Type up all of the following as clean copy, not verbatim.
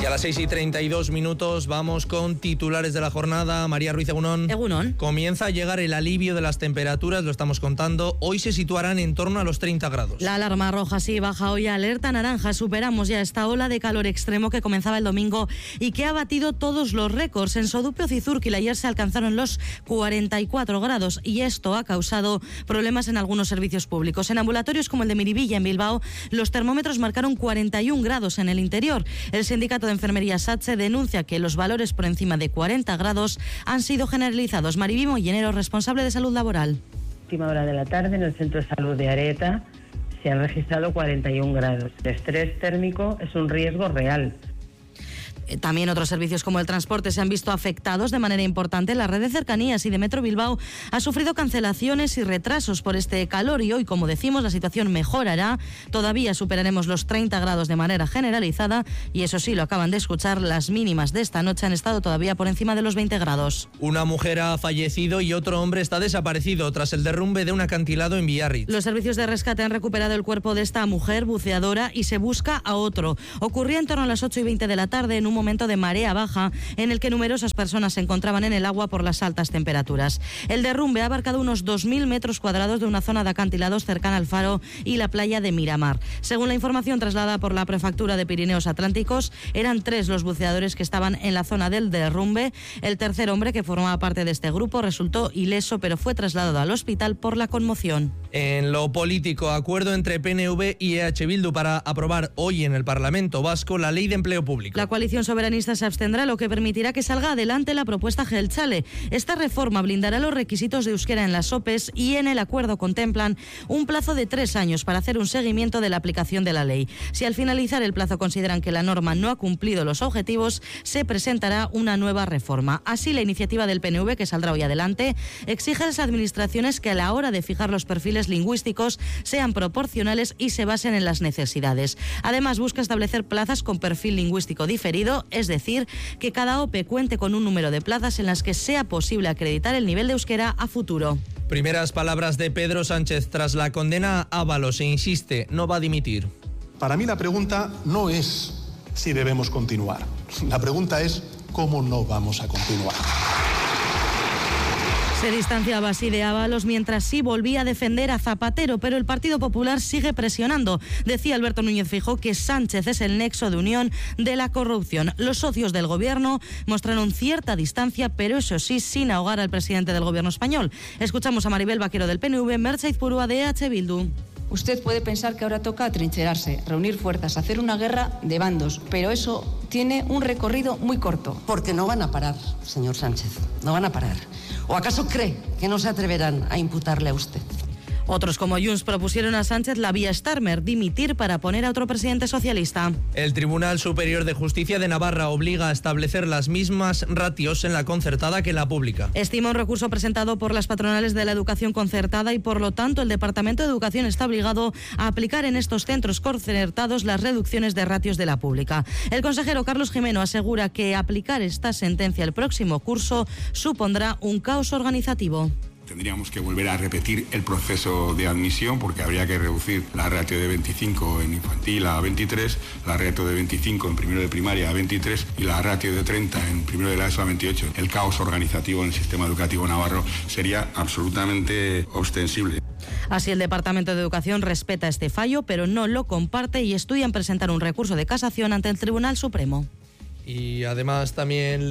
Y a las 6:32 vamos con titulares de la jornada. María Ruiz, Egunon. Egunon. Comienza a llegar el alivio de las temperaturas, lo estamos contando. Hoy se situarán en torno a los 30 grados. La alarma roja sí baja hoy a alerta naranja. Superamos ya esta ola de calor extremo que comenzaba el domingo y que ha batido todos los récords. En Sodupio, Cizurquil, ayer se alcanzaron los 44 grados y esto ha causado problemas en algunos servicios públicos. En ambulatorios como el de Miribilla, en Bilbao, los termómetros marcaron 41 grados en el interior. El sindicato de enfermería SATSE denuncia que los valores por encima de 40 grados han sido generalizados. Maribí Mollenero, responsable de salud laboral. Última hora de la tarde en el Centro de Salud de Areta se han registrado 41 grados. El estrés térmico es un riesgo real. También otros servicios como el transporte se han visto afectados de manera importante. La red de cercanías y de Metro Bilbao ha sufrido cancelaciones y retrasos por este calor y hoy, como decimos, la situación mejorará. Todavía superaremos los 30 grados de manera generalizada y eso sí, lo acaban de escuchar, las mínimas de esta noche han estado todavía por encima de los 20 grados. Una mujer ha fallecido y otro hombre está desaparecido tras el derrumbe de un acantilado en Biarritz. Los servicios de rescate han recuperado el cuerpo de esta mujer buceadora y se busca a otro. Ocurría en torno a las 8:20 de la tarde en un momento de marea baja en el que numerosas personas se encontraban en el agua por las altas temperaturas. El derrumbe ha abarcado unos 2.000 metros cuadrados de una zona de acantilados cercana al faro y la playa de Miramar. Según la información trasladada por la Prefectura de Pirineos Atlánticos, eran 3 los buceadores que estaban en la zona del derrumbe. El tercer hombre, que formaba parte de este grupo, resultó ileso, pero fue trasladado al hospital por la conmoción. En lo político, acuerdo entre PNV y EH Bildu para aprobar hoy en el Parlamento Vasco la Ley de Empleo Público. La coalición soberanista se abstendrá, lo que permitirá que salga adelante la propuesta Geltzale. Esta reforma blindará los requisitos de euskera en las OPEs y en el acuerdo contemplan un plazo de 3 años para hacer un seguimiento de la aplicación de la ley. Si al finalizar el plazo consideran que la norma no ha cumplido los objetivos, se presentará una nueva reforma. Así, la iniciativa del PNV, que saldrá hoy adelante, exige a las administraciones que a la hora de fijar los perfiles lingüísticos sean proporcionales y se basen en las necesidades. Además, busca establecer plazas con perfil lingüístico diferido, es decir, que cada OPE cuente con un número de plazas en las que sea posible acreditar el nivel de euskera a futuro. Primeras palabras de Pedro Sánchez tras la condena a Ábalos e insiste, no va a dimitir. Para mí la pregunta no es si debemos continuar. La pregunta es cómo no vamos a continuar. Se distanciaba así de Ábalos mientras sí volvía a defender a Zapatero, pero el Partido Popular sigue presionando. Decía Alberto Núñez Feijóo que Sánchez es el nexo de unión de la corrupción. Los socios del gobierno mostraron cierta distancia, pero eso sí, sin ahogar al presidente del gobierno español. Escuchamos a Maribel Vaquero del PNV, Mertxe Izpurua de EH Bildu. Usted puede pensar que ahora toca atrincherarse, reunir fuerzas, hacer una guerra de bandos, pero eso tiene un recorrido muy corto. Porque no van a parar, señor Sánchez, no van a parar. ¿O acaso cree que no se atreverán a imputarle a usted? Otros como Junts propusieron a Sánchez la vía Starmer, dimitir para poner a otro presidente socialista. El Tribunal Superior de Justicia de Navarra obliga a establecer las mismas ratios en la concertada que en la pública. Estima un recurso presentado por las patronales de la educación concertada y por lo tanto el Departamento de Educación está obligado a aplicar en estos centros concertados las reducciones de ratios de la pública. El consejero Carlos Jimeno asegura que aplicar esta sentencia el próximo curso supondrá un caos organizativo. Tendríamos que volver a repetir el proceso de admisión porque habría que reducir la ratio de 25 en infantil a 23, la ratio de 25 en primero de primaria a 23 y la ratio de 30 en primero de la ESO a 28. El caos organizativo en el sistema educativo navarro sería absolutamente ostensible. Así, el Departamento de Educación respeta este fallo, pero no lo comparte y estudian presentar un recurso de casación ante el Tribunal Supremo. Y además también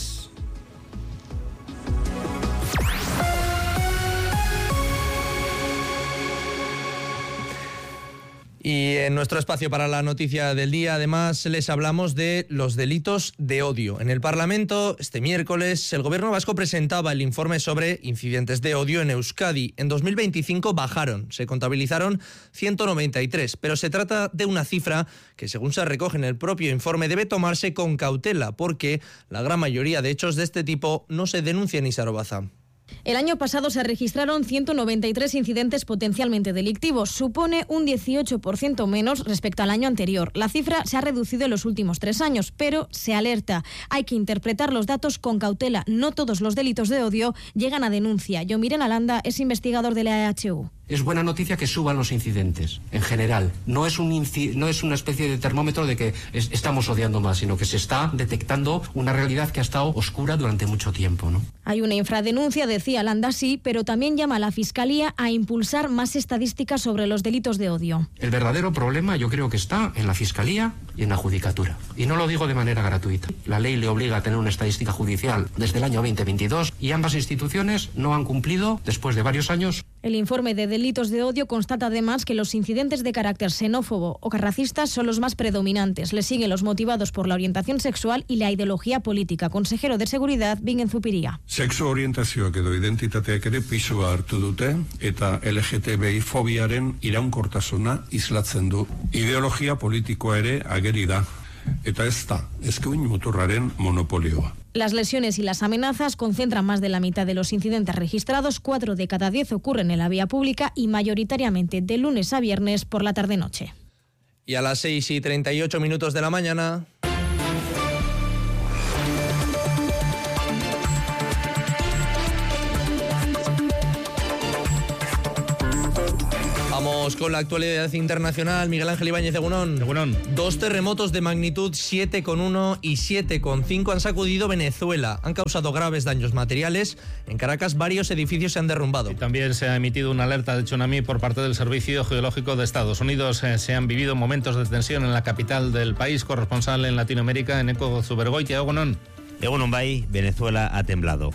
Y en nuestro espacio para la noticia del día, además, les hablamos de los delitos de odio. En el Parlamento, este miércoles, el Gobierno vasco presentaba el informe sobre incidentes de odio en Euskadi. En 2025 bajaron, se contabilizaron 193, pero se trata de una cifra que, según se recoge en el propio informe, debe tomarse con cautela, porque la gran mayoría de hechos de este tipo no se denuncian, Isaro Baza. El año pasado se registraron 193 incidentes potencialmente delictivos. Supone un 18% menos respecto al año anterior. La cifra se ha reducido en los últimos 3 años, pero se alerta. Hay que interpretar los datos con cautela. No todos los delitos de odio llegan a denuncia. Yomiren Alanda es investigador de la EHU. Es buena noticia que suban los incidentes, en general. No es una especie de termómetro de que estamos odiando más, sino que se está detectando una realidad que ha estado oscura durante mucho tiempo, ¿no? Hay una infradenuncia, decía Landasi, pero también llama a la Fiscalía a impulsar más estadísticas sobre los delitos de odio. El verdadero problema yo creo que está en la Fiscalía y en la Judicatura. Y no lo digo de manera gratuita. La ley le obliga a tener una estadística judicial desde el año 2022 y ambas instituciones no han cumplido después de varios años. El informe de delitos de odio constata además que los incidentes de carácter xenófobo o racistas son los más predominantes. Le siguen los motivados por la orientación sexual y la ideología política. Consejero de Seguridad, Bingen Zupiria. Sexu orientazioak edo identitateak ere pisua hartu dute eta LGTBI fobiaren iraunkortasuna islatzen du. Ideologia politikoa ere ageri da. Eta ez da, eskuin muturraren monopolioa. Las lesiones y las amenazas concentran más de la mitad de los incidentes registrados. 4 de cada 10 ocurren en la vía pública y mayoritariamente de lunes a viernes por la tarde-noche. Y a las 6:38 de la mañana... Vamos con la actualidad internacional. Miguel Ángel Ibáñez, Egunon. 2 terremotos de magnitud 7,1 y 7,5 han sacudido Venezuela. Han causado graves daños materiales. En Caracas varios edificios se han derrumbado. Y también se ha emitido una alerta de tsunami por parte del Servicio Geológico de Estados Unidos. Se han vivido momentos de tensión en la capital del país. Corresponsal en Latinoamérica, Eneco Zubergoitia, Egunon. Egunon Bay, Venezuela ha temblado.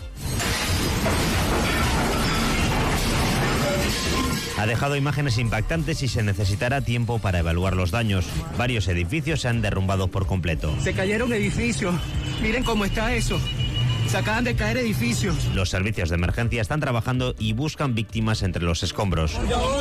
Ha dejado imágenes impactantes y se necesitará tiempo para evaluar los daños. Varios edificios se han derrumbado por completo. Se cayeron edificios. Miren cómo está eso. Se acaban de caer edificios. Los servicios de emergencia están trabajando y buscan víctimas entre los escombros.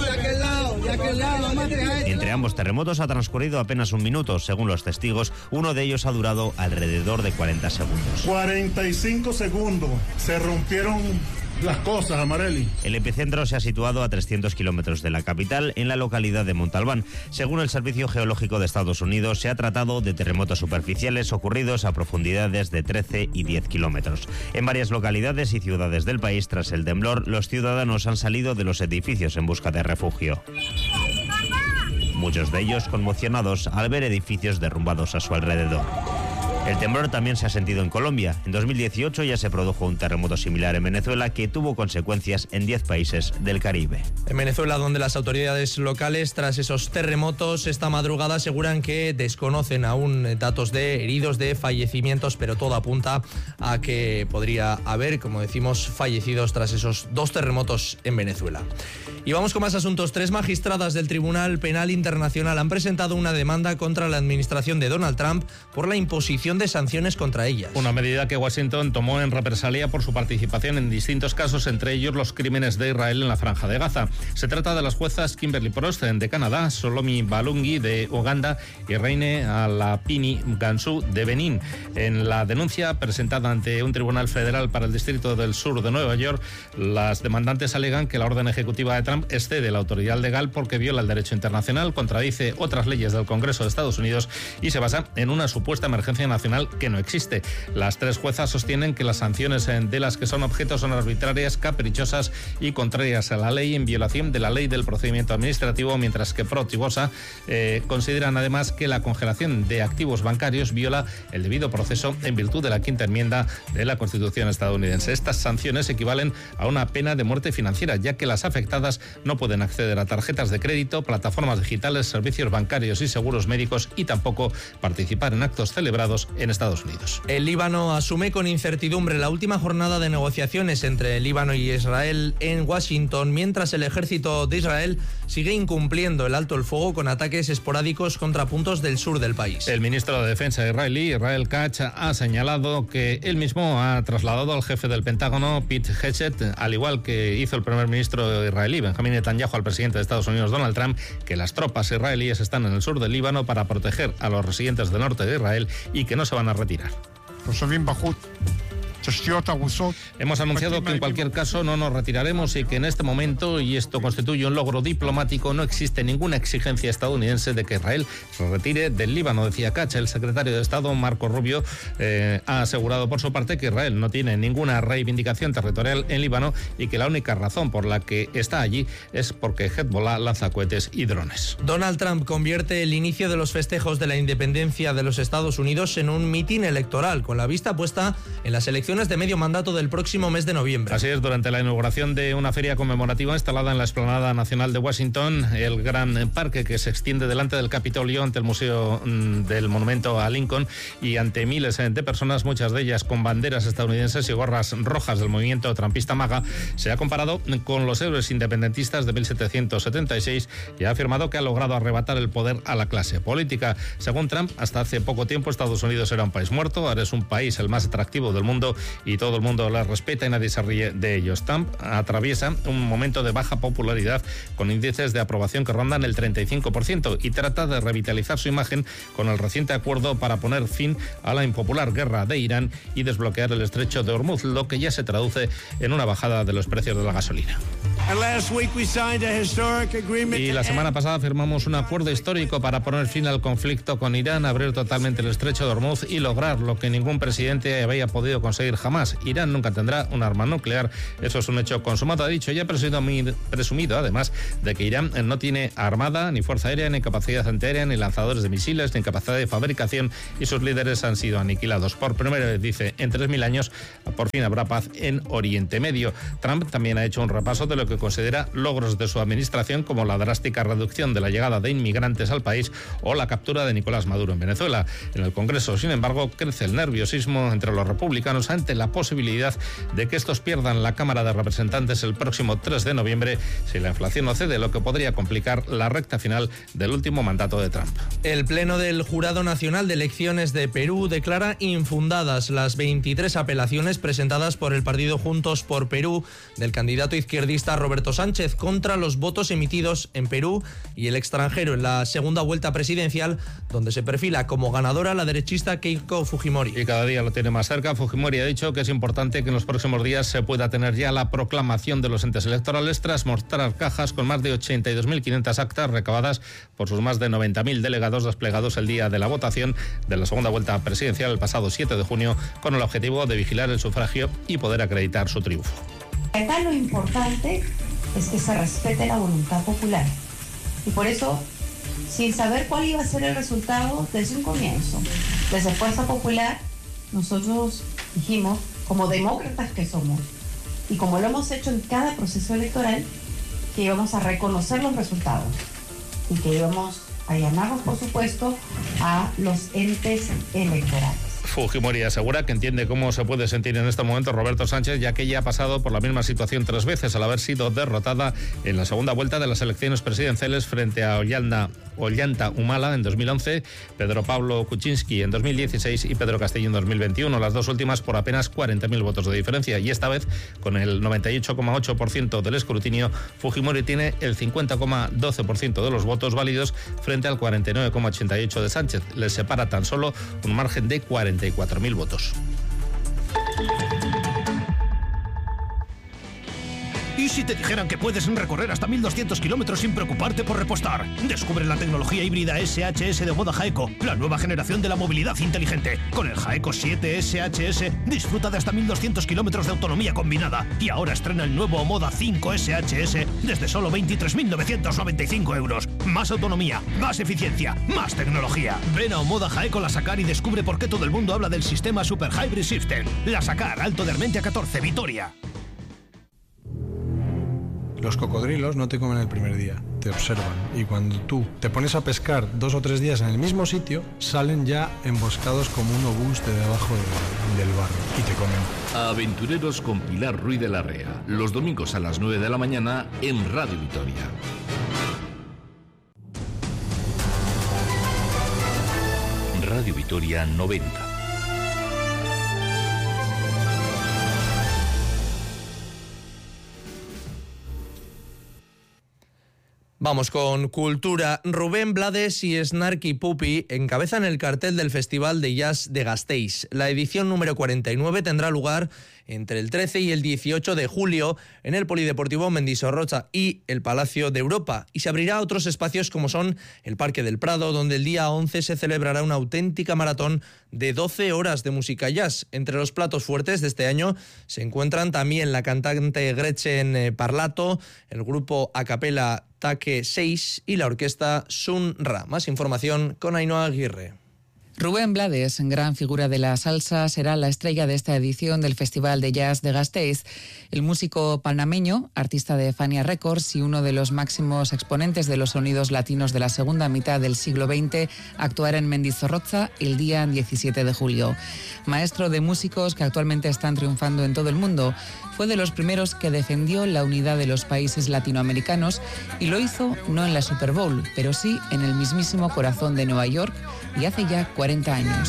Entre ambos terremotos ha transcurrido apenas un minuto. Según los testigos, uno de ellos ha durado alrededor de 40 segundos. 45 segundos. Se rompieron las cosas, Amareli. El epicentro se ha situado a 300 kilómetros de la capital, en la localidad de Montalbán. Según el Servicio Geológico de Estados Unidos, se ha tratado de terremotos superficiales ocurridos a profundidades de 13 y 10 kilómetros. En varias localidades y ciudades del país, tras el temblor, los ciudadanos han salido de los edificios en busca de refugio. Muchos de ellos conmocionados al ver edificios derrumbados a su alrededor. El temblor también se ha sentido en Colombia. En 2018 ya se produjo un terremoto similar en Venezuela que tuvo consecuencias en 10 países del Caribe. En Venezuela, donde las autoridades locales, tras esos terremotos, esta madrugada aseguran que desconocen aún datos de heridos, de fallecimientos, pero todo apunta a que podría haber, como decimos, fallecidos tras esos 2 terremotos en Venezuela. Y vamos con más asuntos. 3 magistradas del Tribunal Penal Internacional han presentado una demanda contra la administración de Donald Trump por la imposición de sanciones contra ellas. Una medida que Washington tomó en represalia por su participación en distintos casos, entre ellos los crímenes de Israel en la Franja de Gaza. Se trata de las juezas Kimberly Prost de Canadá, Solomi Balungi de Uganda y Reine Alapini Gansu de Benín. En la denuncia presentada ante un tribunal federal para el Distrito del Sur de Nueva York, las demandantes alegan que la orden ejecutiva de Trump excede la autoridad legal porque viola el derecho internacional, contradice otras leyes del Congreso de Estados Unidos y se basa en una supuesta emergencia nacional que no existe. Las 3 juezas sostienen que las sanciones de las que son objeto son arbitrarias, caprichosas y contrarias a la ley, en violación de la ley del procedimiento administrativo, mientras que Prost y Bosa consideran además que la congelación de activos bancarios viola el debido proceso en virtud de la 5ª enmienda de la Constitución estadounidense. Estas sanciones equivalen a una pena de muerte financiera, ya que las afectadas no pueden acceder a tarjetas de crédito, plataformas digitales, servicios bancarios y seguros médicos y tampoco participar en actos celebrados en Estados Unidos. El Líbano asume con incertidumbre la última jornada de negociaciones entre el Líbano y Israel en Washington, mientras el ejército de Israel sigue incumpliendo el alto el fuego con ataques esporádicos contra puntos del sur del país. El ministro de Defensa israelí, Israel Katz, ha señalado que él mismo ha trasladado al jefe del Pentágono, Pete Hegseth, al igual que hizo el primer ministro israelí, Benjamín Netanyahu, al presidente de Estados Unidos, Donald Trump, que las tropas israelíes están en el sur del Líbano para proteger a los residentes del norte de Israel y que no se van a retirar. Hemos anunciado que en cualquier caso no nos retiraremos y que en este momento, y esto constituye un logro diplomático, no existe ninguna exigencia estadounidense de que Israel se retire del Líbano, decía Katz. El secretario de Estado, Marco Rubio, ha asegurado por su parte que Israel no tiene ninguna reivindicación territorial en Líbano y que la única razón por la que está allí es porque Hezbollah lanza cohetes y drones. Donald Trump convierte el inicio de los festejos de la independencia de los Estados Unidos en un mitin electoral, con la vista puesta en las elecciones de medio mandato del próximo mes de noviembre. Así es, durante la inauguración de una feria conmemorativa instalada en la Explanada Nacional de Washington, el gran parque que se extiende delante del Capitolio, ante el Museo del Monumento a Lincoln y ante miles de personas, muchas de ellas con banderas estadounidenses y gorras rojas del movimiento trumpista MAGA, se ha comparado con los héroes independentistas de 1776 y ha afirmado que ha logrado arrebatar el poder a la clase política. Según Trump, hasta hace poco tiempo Estados Unidos era un país muerto, ahora es un país el más atractivo del mundo y todo el mundo les respeta y nadie se ríe de ellos. Trump atraviesa un momento de baja popularidad con índices de aprobación que rondan el 35% y trata de revitalizar su imagen con el reciente acuerdo para poner fin a la impopular guerra de Irán y desbloquear el estrecho de Hormuz, lo que ya se traduce en una bajada de los precios de la gasolina. Y la semana pasada firmamos un acuerdo histórico para poner fin al conflicto con Irán, abrir totalmente el estrecho de Hormuz y lograr lo que ningún presidente había podido conseguir jamás. Irán nunca tendrá un arma nuclear. Eso es un hecho consumado, ha dicho, y ha presumido además de que Irán no tiene armada, ni fuerza aérea, ni capacidad antiaérea, ni lanzadores de misiles, ni capacidad de fabricación, y sus líderes han sido aniquilados. Por primera vez, dice, en 3000 años, por fin habrá paz en Oriente Medio. Trump también ha hecho un repaso de lo que considera logros de su administración, como la drástica reducción de la llegada de inmigrantes al país o la captura de Nicolás Maduro en Venezuela. En el Congreso, sin embargo, crece el nerviosismo entre los republicanos ante la posibilidad de que estos pierdan la Cámara de Representantes el próximo 3 de noviembre si la inflación no cede, lo que podría complicar la recta final del último mandato de Trump. El Pleno del Jurado Nacional de Elecciones de Perú declara infundadas las 23 apelaciones presentadas por el partido Juntos por Perú del candidato izquierdista Roberto Sánchez contra los votos emitidos en Perú y el extranjero en la segunda vuelta presidencial, donde se perfila como ganadora la derechista Keiko Fujimori. Y cada día lo tiene más cerca. Fujimori ha dicho que es importante que en los próximos días se pueda tener ya la proclamación de los entes electorales tras mostrar cajas con más de 82.500 actas recabadas por sus más de 90.000 delegados desplegados el día de la votación de la segunda vuelta presidencial el pasado 7 de junio con el objetivo de vigilar el sufragio y poder acreditar su triunfo. Acá lo importante es que se respete la voluntad popular y por eso, sin saber cuál iba a ser el resultado desde un comienzo, desde Fuerza Popular, nosotros dijimos, como demócratas que somos, y como lo hemos hecho en cada proceso electoral, que íbamos a reconocer los resultados y que íbamos a llamarnos, por supuesto, a los entes electorales. Fujimori asegura que entiende cómo se puede sentir en este momento Roberto Sánchez, ya que ella ha pasado por la misma situación 3 veces al haber sido derrotada en la segunda vuelta de las elecciones presidenciales frente a Ollanta Humala en 2011, Pedro Pablo Kuczynski en 2016 y Pedro Castillo en 2021, las dos últimas por apenas 40.000 votos de diferencia. Y esta vez, con el 98,8% del escrutinio, Fujimori tiene el 50,12% de los votos válidos frente al 49,88% de Sánchez. Les separa tan solo un margen de 44.000 votos. ¿Y si te dijeran que puedes recorrer hasta 1.200 kilómetros sin preocuparte por repostar? Descubre la tecnología híbrida SHS de Omoda Jaeco, la nueva generación de la movilidad inteligente. Con el Jaeco 7 SHS disfruta de hasta 1.200 kilómetros de autonomía combinada. Y ahora estrena el nuevo Omoda 5 SHS desde solo 23.995 euros. Más autonomía, más eficiencia, más tecnología. Ven a Omoda Jaeco La Sacar y descubre por qué todo el mundo habla del sistema Super Hybrid System. La Sacar, Alto de Armentia 14, Vitoria. Los cocodrilos no te comen el primer día, te observan. Y cuando tú te pones a pescar 2 o 3 días en el mismo sitio, salen ya emboscados como un obús de debajo del barro y te comen. Aventureros con Pilar Ruiz de Larrea. Los domingos a las 9 de la mañana en Radio Vitoria. Radio Vitoria 90. Vamos con cultura. Rubén Blades y Snarky Puppy encabezan el cartel del Festival de Jazz de Gasteiz. La edición número 49 tendrá lugar entre el 13 y el 18 de julio en el Polideportivo Mendizorroza y el Palacio de Europa, y se abrirá a otros espacios como son el Parque del Prado, donde el día 11 se celebrará una auténtica maratón de 12 horas de música jazz. Entre los platos fuertes de este año se encuentran también la cantante Gretchen Parlato, el grupo a capella Take 6 y la orquesta Sun Ra. Más información con Ainhoa Aguirre. Rubén Blades, gran figura de la salsa, será la estrella de esta edición del Festival de Jazz de Gasteiz. El músico panameño, artista de Fania Records y uno de los máximos exponentes de los sonidos latinos de la segunda mitad del siglo XX, actuará en Mendizorroza el día 17 de julio. Maestro de músicos que actualmente están triunfando en todo el mundo, fue de los primeros que defendió la unidad de los países latinoamericanos y lo hizo no en la Super Bowl, pero sí en el mismísimo corazón de Nueva York y hace ya 40 años.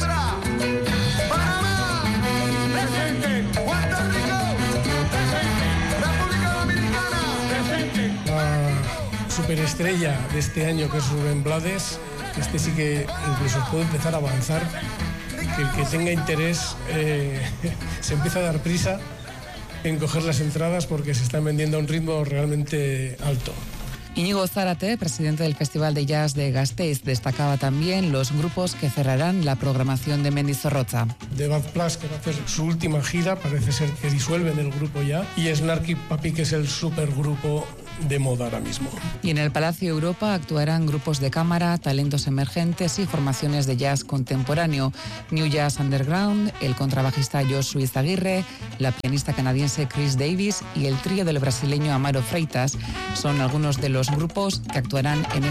La superestrella de este año, que es Rubén Blades, este sí que incluso puede empezar a avanzar, que el que tenga interés se empieza a dar prisa en coger las entradas porque se están vendiendo a un ritmo realmente alto. Íñigo Zárate, presidente del Festival de Jazz de Gasteiz, destacaba también los grupos que cerrarán la programación de Mendizorroza. The Bad Plus, que va a hacer su última gira, parece ser que disuelven el grupo ya, y Snarky Puppy, que es el supergrupo de moda ahora mismo. Y en el Palacio Europa actuarán grupos de cámara, talentos emergentes y formaciones de jazz contemporáneo. New Jazz Underground, el contrabajista Josu Izaguirre, la pianista canadiense Chris Davis y el trío del brasileño Amaro Freitas son algunos de los grupos que actuarán en